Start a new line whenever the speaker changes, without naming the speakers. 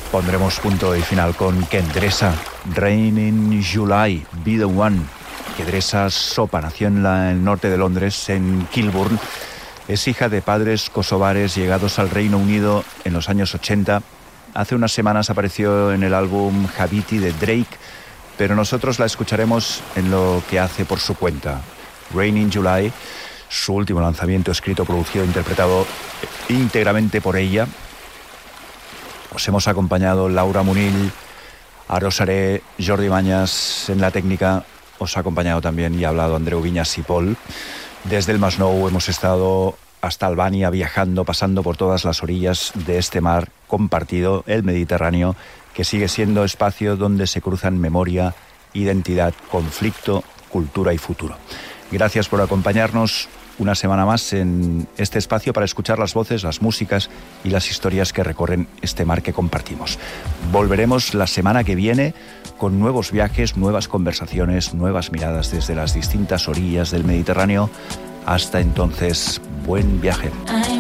Pondremos punto y final con Kendresa, Rain in July, Be the One. Kendresa Sopa nació en el norte de Londres, en Kilburn. Es hija de padres kosovares llegados al Reino Unido en los años 80. Hace unas semanas apareció en el álbum Habiti de Drake, pero nosotros la escucharemos en lo que hace por su cuenta. Rain in July, su último lanzamiento escrito, producido e interpretado íntegramente por ella. Os hemos acompañado Laura Munil, Arosaré, Jordi Bañas en la técnica. Os ha acompañado también y ha hablado Andreu Viñas y Paul. Desde el Masnou hemos estado hasta Albania viajando, pasando por todas las orillas de este mar compartido, el Mediterráneo, que sigue siendo espacio donde se cruzan memoria, identidad, conflicto, cultura y futuro. Gracias por acompañarnos una semana más en este espacio para escuchar las voces, las músicas y las historias que recorren este mar que compartimos. Volveremos la semana que viene con nuevos viajes, nuevas conversaciones, nuevas miradas desde las distintas orillas del Mediterráneo. Hasta entonces, buen viaje.